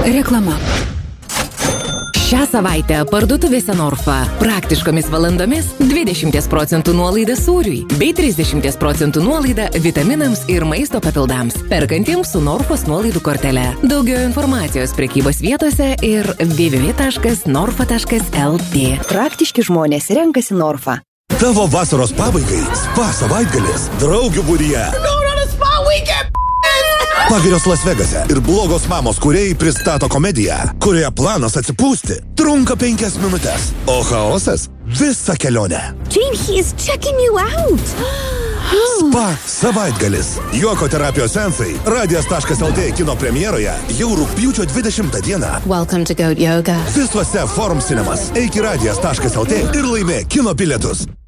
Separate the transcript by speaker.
Speaker 1: Reklama. Šią savaitę parduotuvėse Norfa praktiškomis valandomis 20% nuolaida sūriui bei 30% nuolaida vitaminams ir maisto papildams. Perkantiems su Norfos nuolaidų kortele. Daugiau informacijos prekybos vietose ir www.norfa.lt.
Speaker 2: Praktiški žmonės renkasi Norfa.
Speaker 3: Tavo vasaros pabaigai spa savaitgalis draugių būryje. Pagirios Las Vegase ir blogos mamos kūrėjai pristato komediją, kurioje planas atsipūsti trunka 5 minutės, o chaosas visą kelionę.
Speaker 4: Jane, he is checking you out.
Speaker 3: Spa savaitgalis. Juoko terapijos seansai Radijas.lt kino premjeroje jau rugpjūčio 20 dieną.
Speaker 4: Welcome to Goat Yoga.
Speaker 3: Visuose Forum Cinemas. Eik į Radijas.lt ir laimėk kino bilietus.